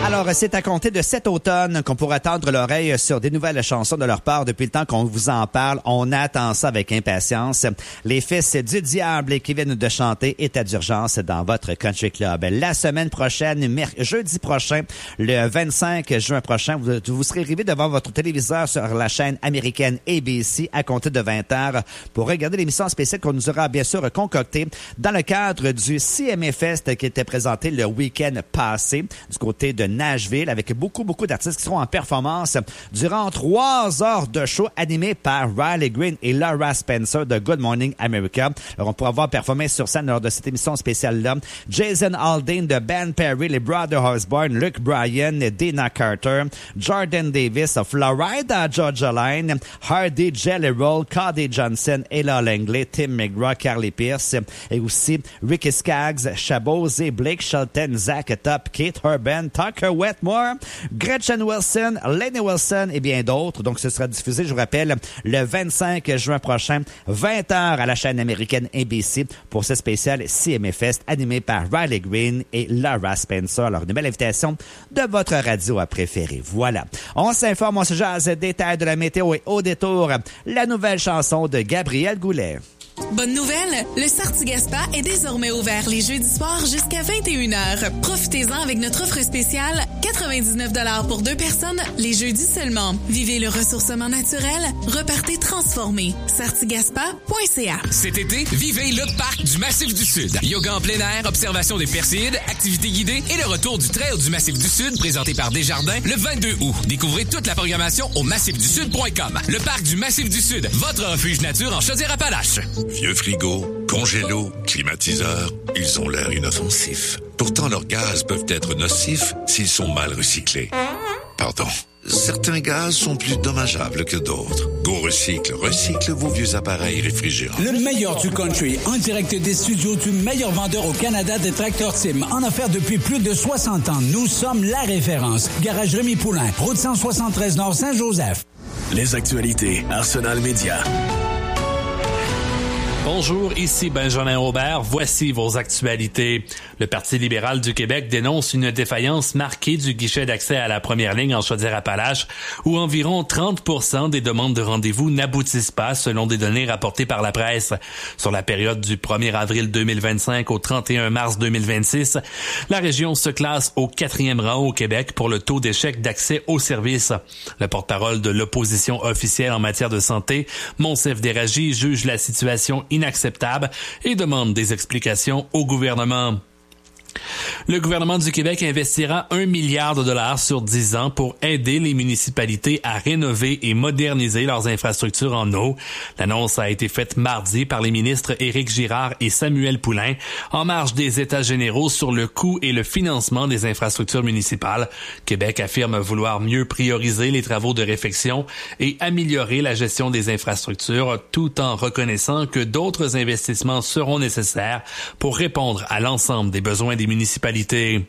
Alors, c'est à compter de cet automne qu'on pourra tendre l'oreille sur des nouvelles chansons de leur part. Depuis le temps qu'on vous en parle, on attend ça avec impatience. Les Fils du Diable qui viennent de chanter État d'urgence dans votre country club. La semaine prochaine, jeudi prochain, le 25 juin prochain, vous serez arrivés devant votre téléviseur sur la chaîne américaine ABC à compter de 20h pour regarder l'émission spéciale qu'on nous aura bien sûr concoctée dans le cadre du CMA Fest qui était présenté le week-end passé du côté de Nashville avec beaucoup d'artistes qui seront en performance durant 3 heures de show animé par Riley Green et Laura Spencer de Good Morning America. Alors, on pourra voir performer sur scène lors de cette émission spéciale-là Jason Aldean de Ben Perry, les Brothers Osborne, Luke Bryan, Dana Carter, Jordan Davis of Florida Georgia Line, Hardy Jelly Roll, Cody Johnson, Ella Langley, Tim McGraw, Carly Pierce et aussi Ricky Skaggs, Shabose, Blake Shelton, Zach Top, Kate Urban, Tucker Wetmore, Gretchen Wilson, Lenny Wilson et bien d'autres. Donc, ce sera diffusé, je vous rappelle, le 25 juin prochain, 20h à la chaîne américaine ABC pour ce spécial CMA Fest animé par Riley Green et Laura Spencer. Alors, une belle invitation de votre radio à préférer. Voilà. On s'informe, on se jase, détails de la météo et au détour, la nouvelle chanson de Gabriel Goulet. Bonne nouvelle, le Sartigaspa est désormais ouvert les jeudis soirs jusqu'à 21h. Profitez-en avec notre offre spéciale 99$ pour 2 personnes les jeudis seulement. Vivez le ressourcement naturel, repartez transformé. Sartigaspa.ca. Cet été, vivez le parc du Massif du Sud. Yoga en plein air, observation des Perséides, activités guidées et le retour du Trail du Massif du Sud présenté par Desjardins le 22 août. Découvrez toute la programmation au massifdusud.com. Le parc du Massif du Sud, votre refuge nature en Chaudière-Appalaches. Vieux frigo, congélo, climatiseur, ils ont l'air inoffensifs. Pourtant, leurs gaz peuvent être nocifs s'ils sont mal recyclés. Pardon. Certains gaz sont plus dommageables que d'autres. Go Recycle recycle vos vieux appareils réfrigérants. Le meilleur du country, en direct des studios du meilleur vendeur au Canada des tracteurs Tim. En affaires depuis plus de 60 ans, nous sommes la référence. Garage Rémi Poulain, route 173 Nord Saint-Joseph. Les actualités, Arsenal Média. Bonjour, ici Benjamin Aubert. Voici vos actualités. Le Parti libéral du Québec dénonce une défaillance marquée du guichet d'accès à la première ligne en Chaudière-Appalaches, où environ 30% des demandes de rendez-vous n'aboutissent pas, selon des données rapportées par la presse. Sur la période du 1er avril 2025 au 31 mars 2026, la région se classe au 4e rang au Québec pour le taux d'échec d'accès aux services. Le porte-parole de l'opposition officielle en matière de santé, Monsef Déragi, juge la situation inacceptable et demande des explications au gouvernement. Le gouvernement du Québec investira 1 milliard de dollars sur 10 ans pour aider les municipalités à rénover et moderniser leurs infrastructures en eau. L'annonce a été faite mardi par les ministres Éric Girard et Samuel Poulin en marge des États généraux sur le coût et le financement des infrastructures municipales. Québec affirme vouloir mieux prioriser les travaux de réfection et améliorer la gestion des infrastructures tout en reconnaissant que d'autres investissements seront nécessaires pour répondre à l'ensemble des besoins des municipalités.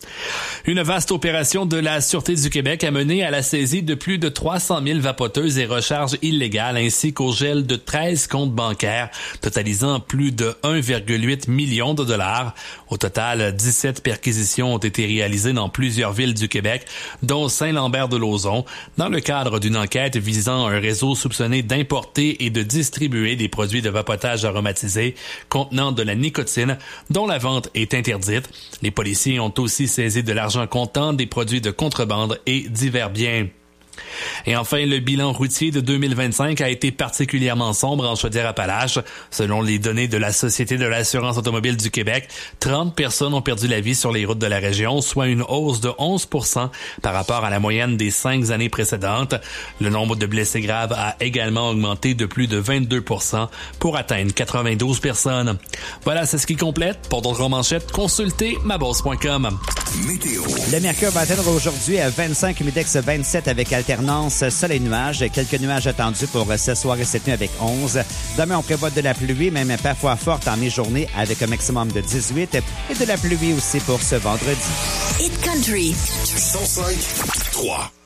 Une vaste opération de la Sûreté du Québec a mené à la saisie de plus de 300 000 vapoteuses et recharges illégales ainsi qu'au gel de 13 comptes bancaires, totalisant plus de 1,8 million de dollars. Au total, 17 perquisitions ont été réalisées dans plusieurs villes du Québec, dont Saint-Lambert-de-Lauzon, dans le cadre d'une enquête visant un réseau soupçonné d'importer et de distribuer des produits de vapotage aromatisés contenant de la nicotine, dont la vente est interdite. Les policiers ont aussi saisi de l'argent comptant, des produits de contrebande et divers biens. Et enfin, le bilan routier de 2025 a été particulièrement sombre en Chaudière-Appalaches. Selon les données de la Société de l'assurance automobile du Québec, 30 personnes ont perdu la vie sur les routes de la région, soit une hausse de 11% par rapport à la moyenne des 5 années précédentes. Le nombre de blessés graves a également augmenté de plus de 22% pour atteindre 92 personnes. Voilà, c'est ce qui complète. Pour d'autres manchettes, consultez maboss.com. Météo. Le mercure va atteindre aujourd'hui à 25, Midex 27 avec alternance soleil et nuages. Quelques nuages attendus pour ce soir et cette nuit avec 11. Demain, on prévoit de la pluie, même parfois forte en mi-journée avec un maximum de 18 et de la pluie aussi pour ce vendredi. Hit Country. 105.3